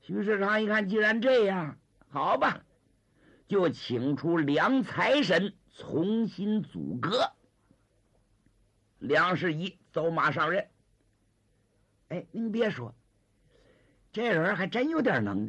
徐世昌一看，既然这样，好吧，就请出梁财神重新组阁。梁士仪走马上任。哎，您别说，这人还真有点能耐。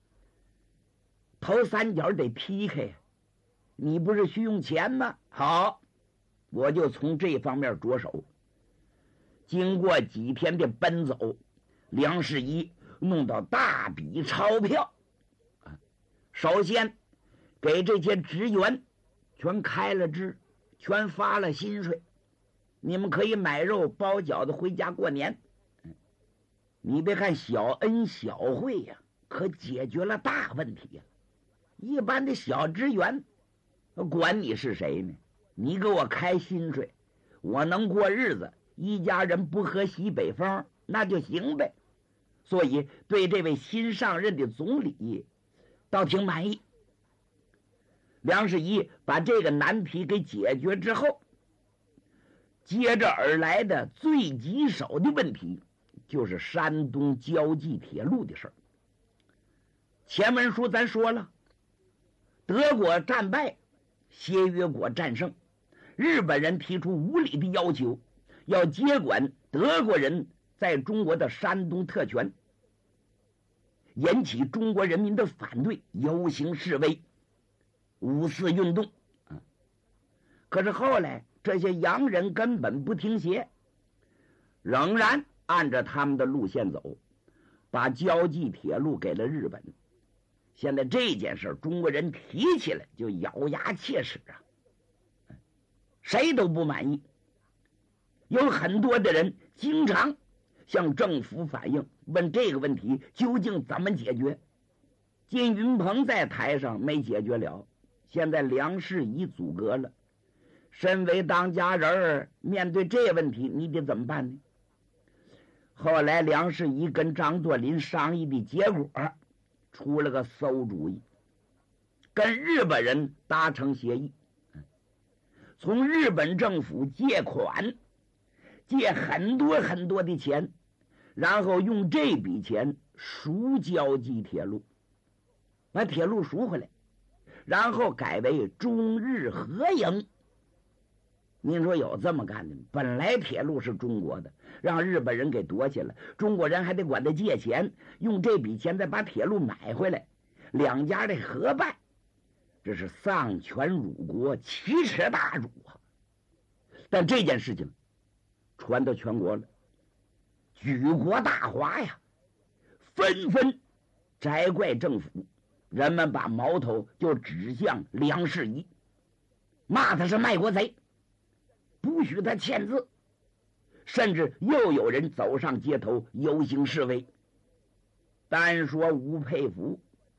头三角得 PK， 你不是徐用钱吗？好，我就从这方面着手。经过几天的奔走，梁士仪弄到大笔钞票。首先给这些职员全开了支，全发了薪水，你们可以买肉包饺子回家过年。你别看小恩小惠呀，可解决了大问题呀。一般的小职员管你是谁呢？你给我开薪水，我能过日子，一家人不喝西北风，那就行呗。所以对这位新上任的总理倒挺满意。梁士仪把这个难题给解决之后，接着而来的最棘手的问题就是山东胶济铁路的事儿。前文书咱说了，德国战败，协约国战胜，日本人提出无理的要求，要接管德国人在中国的山东特权，引起中国人民的反对，游行示威，5四运动。可是后来这些洋人根本不听协，仍然按照他们的路线走，把胶济铁路给了日本。现在这件事中国人提起来就咬牙切齿啊，谁都不满意。有很多的人经常向政府反映，问这个问题究竟怎么解决。金云鹏在台上没解决了，现在梁士仪阻隔了。身为当家人，面对这问题你得怎么办呢？后来梁士仪跟张作霖商议的结果，出了个馊主意，跟日本人达成协议，从日本政府借款，借很多很多的钱，然后用这笔钱赎胶济铁路，把铁路赎回来，然后改为中日合营。您说有这么干的吗？本来铁路是中国的，让日本人给夺去了，中国人还得管他借钱，用这笔钱再把铁路买回来，两家的合办，这是丧权辱国，奇耻大辱啊！但这件事情传到全国了，举国大哗呀，纷纷摘怪政府，人们把矛头就指向梁士仪，骂他是卖国贼，不许他签字，甚至又有人走上街头游行示威。单说吴佩孚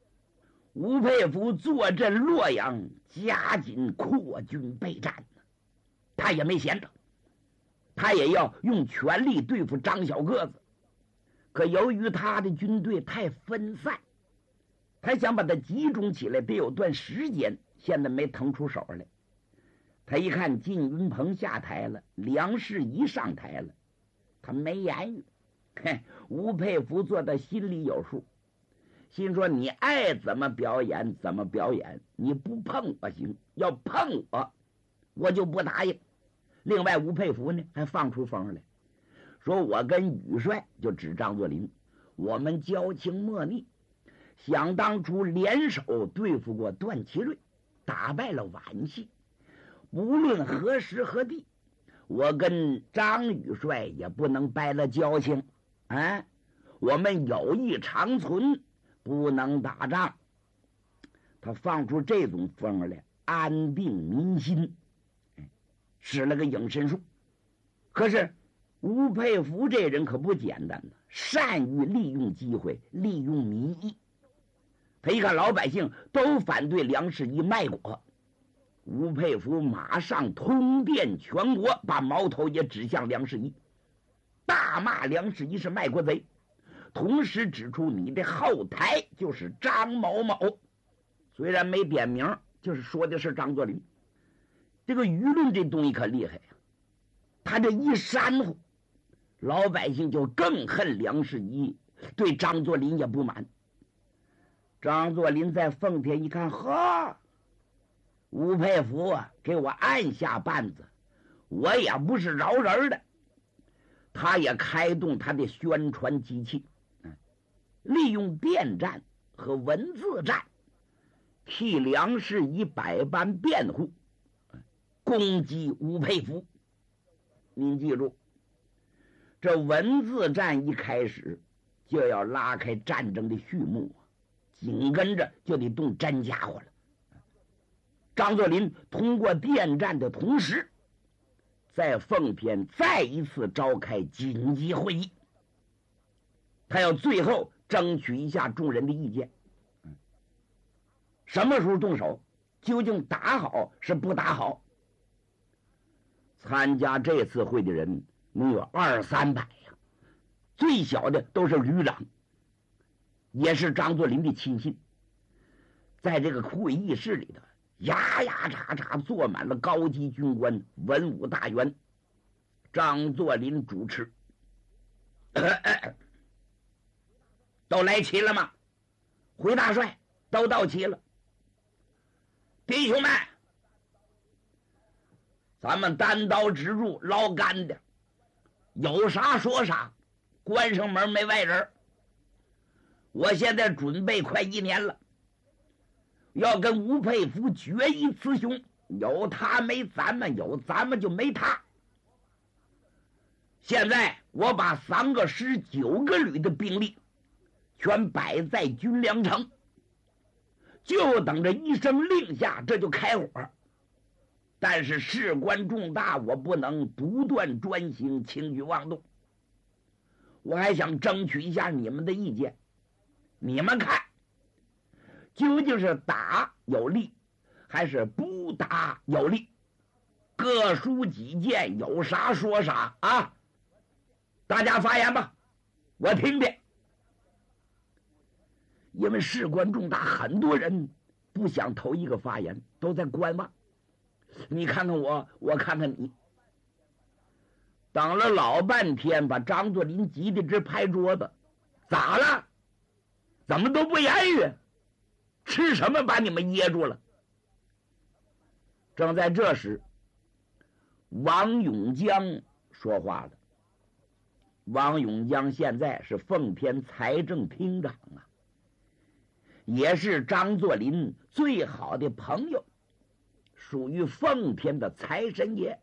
坐镇洛阳，加紧扩军备战，他也没闲着，他也要用全力对付张小个子。可由于他的军队太分散，他想把它集中起来得有段时间，现在没腾出手来。他一看靳云鹏下台了，梁士仪上台了，他没言语。吴佩孚做的心里有数，心说你爱怎么表演怎么表演，你不碰我行，要碰我就不答应。另外吴佩孚呢还放出风来，说我跟宇帅，就指张作霖，我们交情莫逆，想当初联手对付过段祺瑞，打败了皖系，无论何时何地，我跟张宇帅也不能掰了交情啊！我们友谊长存，不能打仗。他放出这种风来，安定民心，使了个隐身术。可是吴佩孚这人可不简单呢，善于利用机会，利用民意。他一看老百姓都反对梁士仪卖国，吴佩孚马上通电全国，把矛头也指向梁士仪，大骂梁士仪是卖国贼，同时指出你的后台就是张某某，虽然没点名，就是说的是张作霖。这个舆论这东西可厉害呀，他这一煽乎，老百姓就更恨梁士仪，对张作霖也不满。 张作霖在奉天一看，呵，吴佩孚啊，给我按下绊子，我也不是饶人的。他也开动他的宣传机器，利用电战和文字战替梁士仪百般辩护，攻击吴佩孚。您记住，这文字战一开始就要拉开战争的序幕，紧跟着就得动真家伙了。张作霖通过电战的同时，在奉天再一次召开紧急会议，他要最后争取一下众人的意见，什么时候动手，究竟打好是不打好。参加这次会的人能有200-300呀，最小的都是旅长，也是张作霖的亲信。在这个会议室里头，牙牙叉叉坐满了高级军官、文武大员。张作霖主持，都来齐了吗？回大帅，都到齐了。弟兄们，咱们单刀直入，捞干的，有啥说啥，关上门没外人。我现在准备快1年了，要跟吴佩孚决一雌雄，有他没咱们，有咱们就没他。现在我把3个师9个旅的兵力全摆在军粮城，就等着一声令下，这就开火。但是事关重大，我不能独断专行，轻举妄动。我还想争取一下你们的意见，你们看究竟是打有利还是不打有利？各抒己见，有啥说啥啊！大家发言吧，我听听。因为事关重大，很多人不想头一个发言，都在观望。你看看我，我看看你。等了老半天，把张作霖急得直拍桌子。咋了？怎么都不言语？吃什么把你们噎住了？正在这时，王永江说话了。王永江现在是奉天财政厅长啊，也是张作霖最好的朋友，属于奉天的财神爷。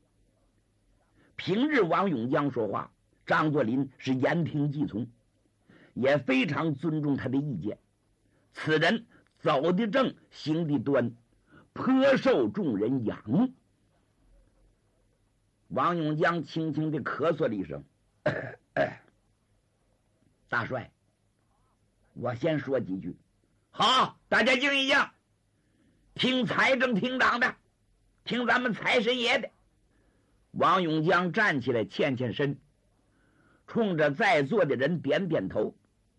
平日王永江说话，张作霖是言听计从，也非常尊重他的意见。此人走得正，行得端，颇受众人仰慕。王永江轻轻地咳嗽了一声，大帅，我先说几句。好，大家静一静，听财政厅长的，听咱们财神爷的。王永江站起来，欠欠身，冲着在座的人点点头。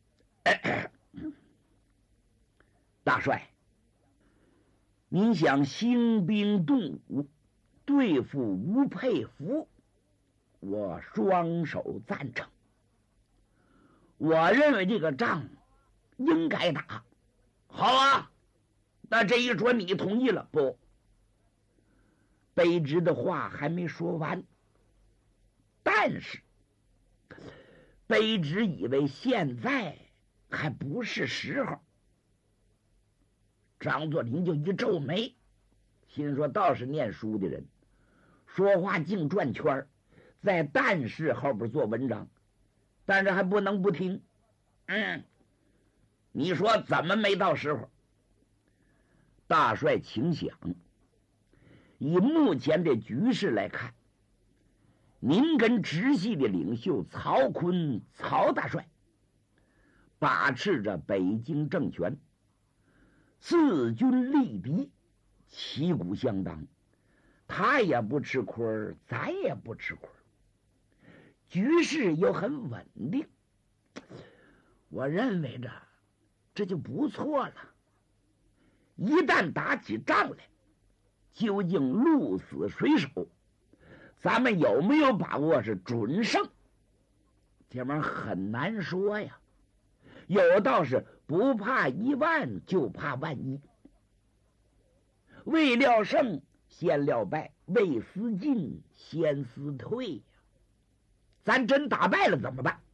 大帅，您想兴兵动武对付吴佩孚，我双手赞成。我认为这个仗应该打。好啊，那这一说你同意了不？卑职的话还没说完，但是卑职以为现在还不是时候。张作霖就一皱眉，心说倒是念书的人，说话净转圈，在但是后边做文章，但是还不能不听。你说怎么没到时候？大帅请想，以目前的局势来看，您跟直系的领袖曹锟曹大帅把持着北京政权，自军力敌，旗鼓相当，他也不吃亏，咱也不吃亏，局势又很稳定，我认为这就不错了。一旦打起仗来，究竟鹿死谁手，咱们有没有把握是准胜？这玩意儿很难说呀。 有道是不怕10000，就怕万一。未料胜，先料败，未思进，先思退呀。咱真打败了怎么办？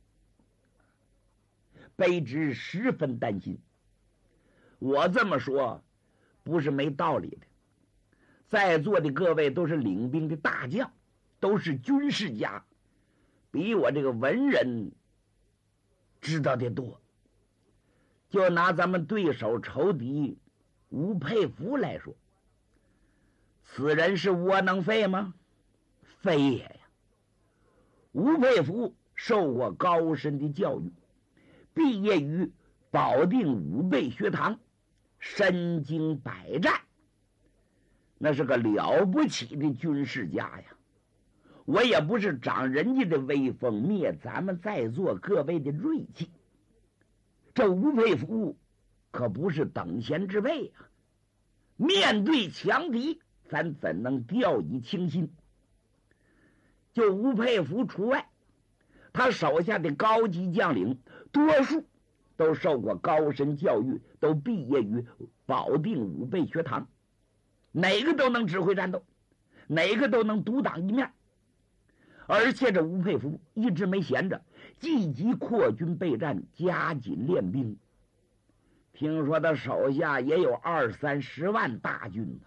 卑职十分担心。我这么说不是没道理的，在座的各位都是领兵的大将，都是军事家，比我这个文人知道的多。就拿咱们对手仇敌吴佩孚来说，此人是窝囊废吗？非也呀！吴佩孚受过高深的教育，毕业于保定武备学堂，身经百战，那是个了不起的军事家呀。我也不是长人家的威风，灭咱们在座各位的锐气。这吴佩孚可不是等闲之辈啊！面对强敌，咱怎能掉以轻心？就吴佩孚除外，他手下的高级将领多数都受过高深教育，都毕业于保定武备学堂，哪个都能指挥战斗，哪个都能独当一面。而且这吴佩孚一直没闲着，积极扩军备战，加紧练兵。听说他手下也有20-30万大军呢。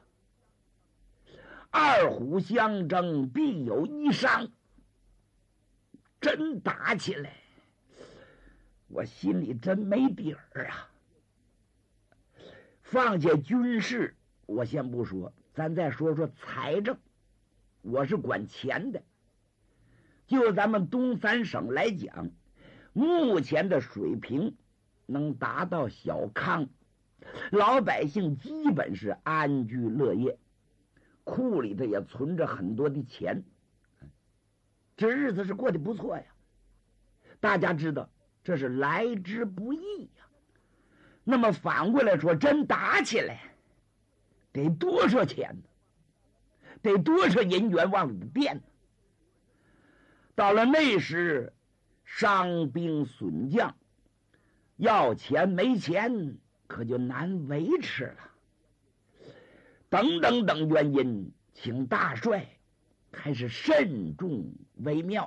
二虎相争，必有一伤。真打起来，我心里真没底儿啊。放下军事，我先不说，咱再说说财政。我是管钱的。就咱们东三省来讲，目前的水平能达到小康，老百姓基本是安居乐业，库里头也存着很多的钱，这日子是过得不错呀。大家知道这是来之不易呀。那么反过来说，真打起来得多少钱呢？得多少银元往里垫呢？到了那时，伤兵损将，要钱没钱，可就难维持了。等等等原因，请大帅还是慎重为妙。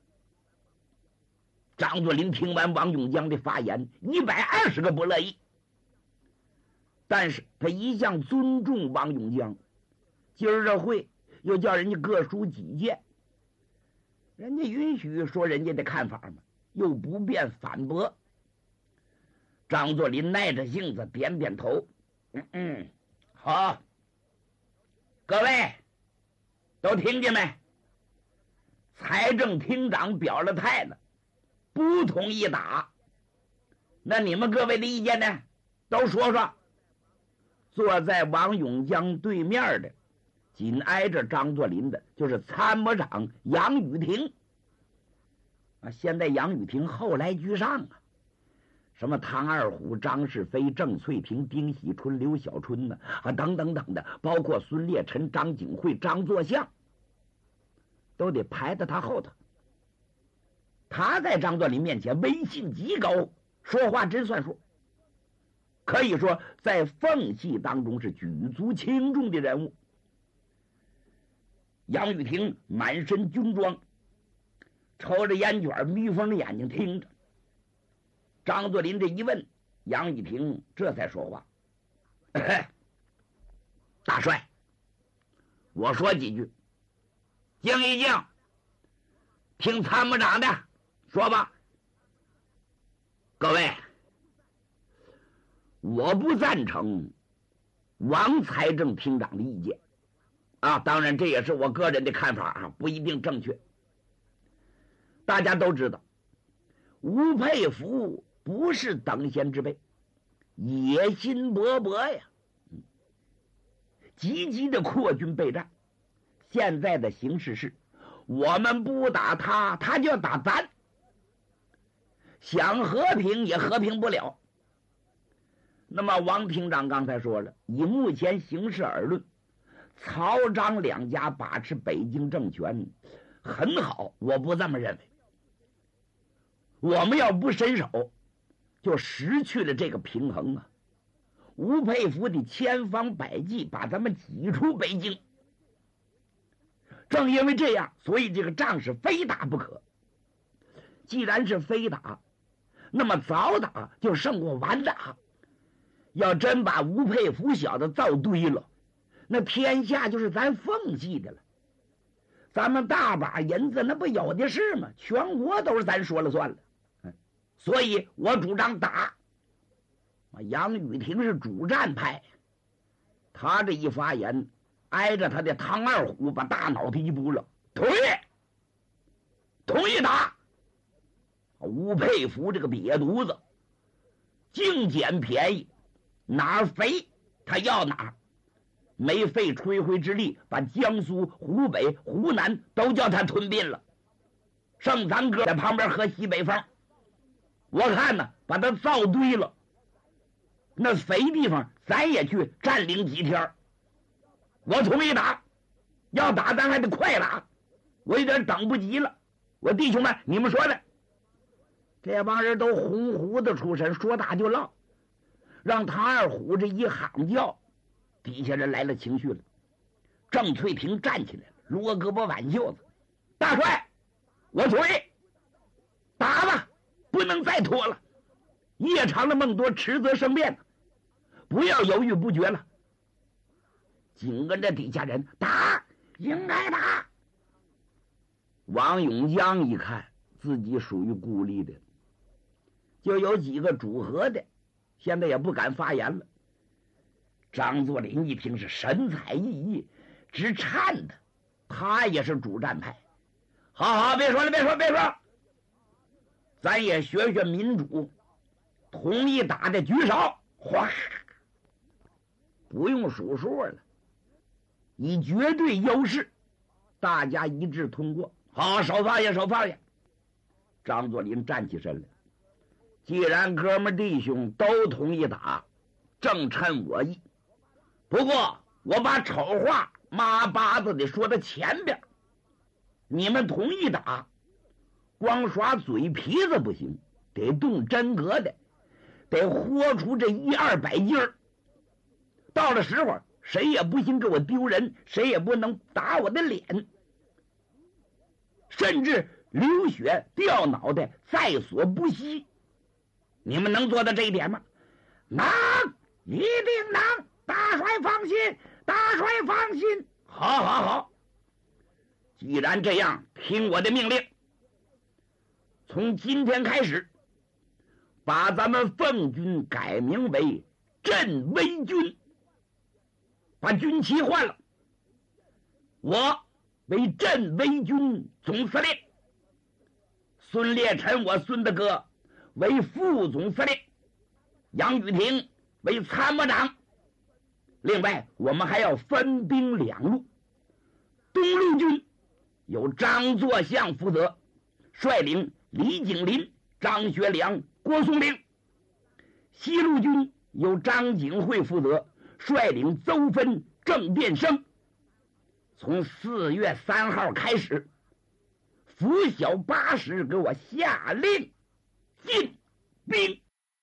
张作霖听完王永江的发言，120个不乐意，但是他一向尊重王永江，今儿这会又叫人家各抒己见，人家允许说人家的看法嘛，又不便反驳。张作霖耐着性子点点头，好，各位都听见没？财政厅长表了态了，不同意打。那你们各位的意见呢？都说说。坐在王永江对面的，紧挨着张作霖的，就是参谋长杨宇霆。现在杨宇霆后来居上啊，什么唐二虎、张世飞、郑翠萍、丁喜春、刘小春呢，等等等的，包括孙烈臣、张景惠、张作相，都得排在他后头。他在张作霖面前威信极高，说话真算数，可以说在奉系当中是举足轻重的人物。杨宇霆满身军装，抽着烟卷，眯缝着眼睛听着。张作霖这一问，杨宇霆这才说话：“大帅，我说几句，静一静，听参谋长的说吧。各位，我不赞成王财政厅长的意见啊，当然这也是我个人的看法啊，不一定正确。大家都知道，吴佩孚不是等闲之辈，野心勃勃呀，积极的扩军备战。现在的形势是，我们不打他，他就要打咱，想和平也和平不了。那么王厅长刚才说了，以目前形势而论，曹张两家把持北京政权很好，我不这么认为。我们要不伸手， 就失去了这个平衡啊。吴佩孚的千方百计把咱们挤出北京，正因为这样，所以这个仗是非打不可。既然是非打，那么早打就胜过晚打。要真把吴佩孚小子造堆了，那天下就是咱奉系的了。咱们大把银子那不有的是吗？全国都是咱说了算了。所以我主张打。杨雨婷是主战派，他这一发言，挨着他的唐二虎把大脑袋一拨了，同意打。吴佩孚这个瘪犊子，净捡便宜，哪儿肥他要哪儿，没费吹灰之力，把江苏、湖北、湖南都叫他吞并了，剩咱哥在旁边喝西北风。我看呢，把他造堆了，那肥地方咱也去占领几天。我同意打，要打咱还得快打，我有点等不及了。我弟兄们，你们说的，这帮人都红胡子出身，说打就唠，让唐二虎这一喊叫，底下人来了情绪了。郑翠萍站起来了，撸胳膊挽袖子，大帅，我同意，打吧，不能再拖了。夜长了梦多，迟则生变，不要犹豫不决了。紧跟着底下人打，应该打。王永江一看自己属于孤立的，就有几个主和的，现在也不敢发言了。张作霖一听是神采奕奕，直颤的，他也是主战派。好，别说了，别说，咱也学学民主，同意打的举手，哗，不用数数了，以绝对优势，大家一致通过。好，手放下。张作霖站起身来，既然哥们弟兄都同意打，正称我意。不过我把丑话妈巴子的说到前边，你们同意打，光耍嘴皮子不行，得动真格的，得豁出这100-200斤儿。到了时候，谁也不行给我丢人，谁也不能打我的脸，甚至流血掉脑袋在所不惜。你们能做到这一点吗？能，一定能。大帅放心。好。既然这样，听我的命令，从今天开始，把咱们奉军改名为镇威军，把军旗换了，我为镇威军总司令，孙烈臣我孙大哥为副总司令，杨雨婷为参谋长。另外我们还要分兵2路，东路军由张作相负责，率领李景林、张学良、郭松龄；西路军由张景惠负责，率领邹芬、郑殿生。从4月3号开始，拂晓8时给我下令进兵。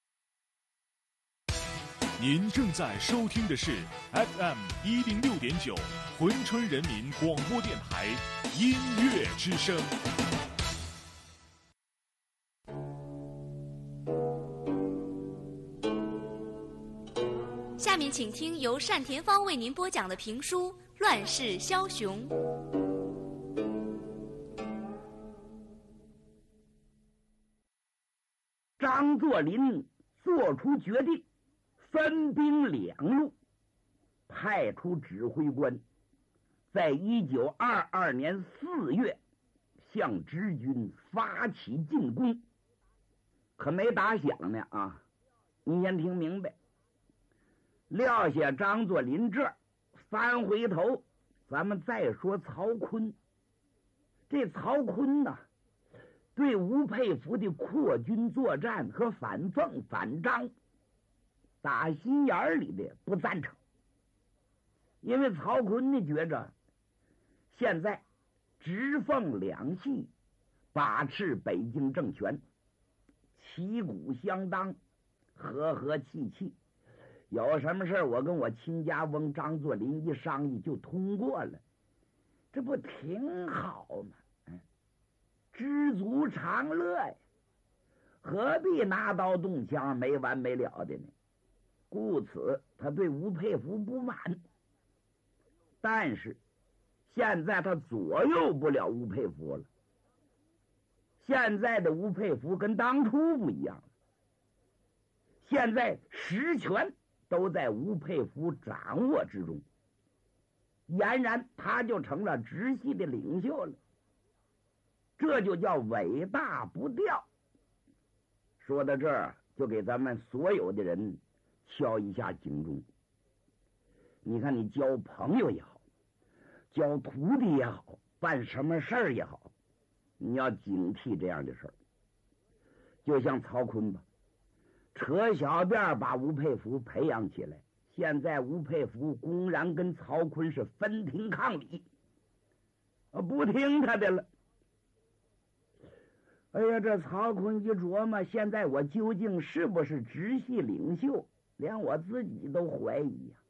您正在收听的是 FM 106.9珲春人民广播电台音乐之声。 下面请听由单田芳为您播讲的评书《乱世枭雄》。 张作霖做出决定，分兵2路，派出指挥官，在1922年4月向直军发起进攻。可没打响呢啊！你先听明白。撂下张作霖这儿，翻回头，咱们再说曹锟。这曹锟呢，对吴佩孚的扩军作战和反奉反张，打心眼里的不赞成。因为曹锟呢觉着，现在直奉两系把持北京政权，旗鼓相当， 和和气气，有什么事我跟我亲家翁张作霖一商议就通过了，这不挺好吗？知足常乐呀，何必拿刀动枪没完没了的呢？故此他对吴佩孚不满，但是现在他左右不了吴佩孚了。现在的吴佩孚跟当初不一样了，现在实权都在吴佩孚掌握之中，俨然他就成了直系的领袖了，这就叫尾大不掉。说到这儿，就给咱们所有的人敲一下警钟。你看，你交朋友也好，交徒弟也好，办什么事儿也好，你要警惕这样的事儿。就像曹锟吧，扯小辫把吴佩孚培养起来，现在吴佩孚公然跟曹锟是分庭抗礼，不听他的了。哎呀，这曹锟一琢磨，现在我究竟是不是直系领袖，连我自己都怀疑呀。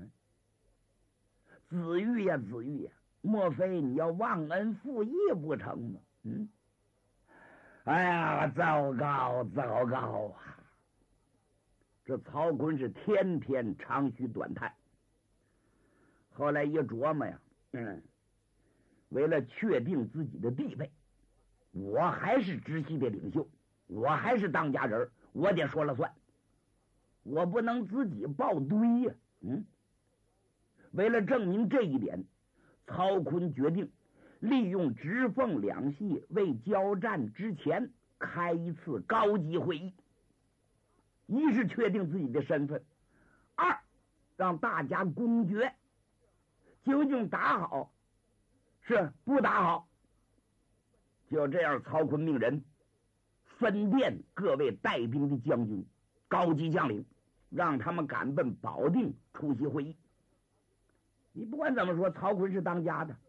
子玉呀，子玉呀，莫非你要忘恩负义不成吗？哎呀，糟糕糟糕啊！这曹锟是天天长吁短叹。后来一琢磨呀，为了确定自己的地位，我还是直系的领袖，我还是当家人，我得说了算，我不能自己抱堆呀。为了证明这一点，曹锟决定利用直奉两系为交战之前开一次高级会议，一是确定自己的身份，二让大家公决究竟打好是不打好。就这样，曹锟命人分殿各位带兵的将军、高级将领，让他们赶奔保定出席会议。你不管怎么说，曹锟是当家的。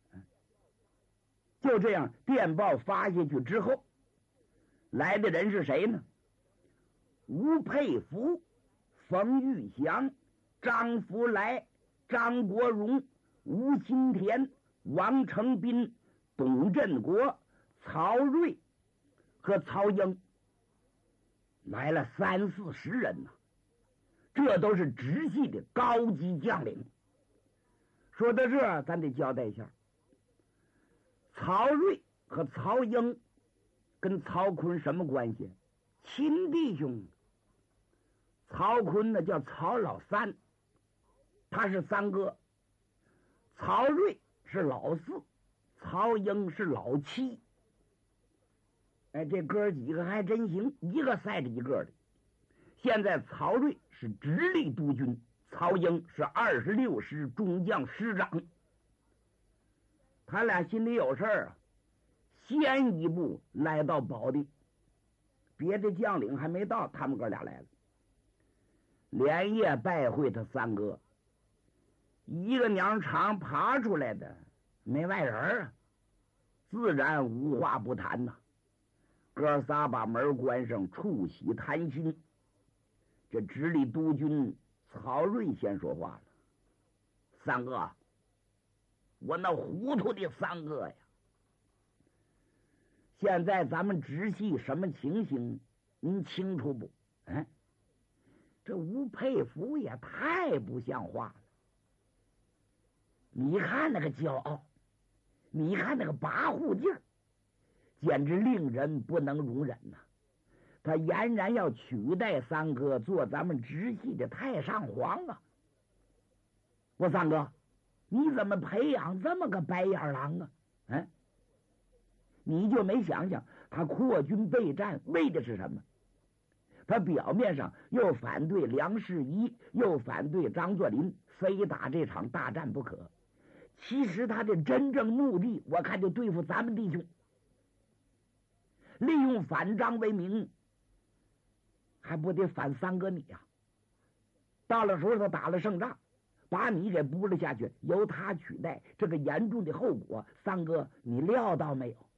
就这样，电报发下去之后，来的人是谁呢？吴佩孚、冯玉祥、张福来、张国荣、吴新田、王承斌、董振国、曹睿和曹英，来了30-40人呢，这都是直系的高级将领。说到这儿，咱得交代一下，曹睿和曹英跟曹锟什么关系？亲弟兄。曹锟呢叫曹老三，他是三哥；曹睿是老四，曹英是老七。这哥几个还真行，一个赛着一个的。现在曹睿是直隶督军，曹英是26师中将师长。他俩心里有事儿啊，先一步来到保定，别的将领还没到，他们哥俩来了，连夜拜会他三哥。一个娘肠爬出来的没外人啊，自然无话不谈呐。哥仨把门关上，促膝谈心。这直隶督军曹睿先说话了：“三哥，我那糊涂的三哥呀，现在咱们直系什么情形，您清楚不？这吴佩孚也太不像话了。你看那个骄傲，你看那个跋扈劲儿，简直令人不能容忍呐！他俨然要取代三哥做咱们直系的太上皇啊！我三哥，你怎么培养这么个白眼狼啊？你就没想想他扩军备战为的是什么？他表面上又反对梁士仪，又反对张作霖，非打这场大战不可。其实他的真正目的，我看就对付咱们弟兄，利用反张为名，还不得反三哥你呀？到了时候他打了胜仗，把你给扑了下去，由他取代，这个严重的后果，三哥你料到没有？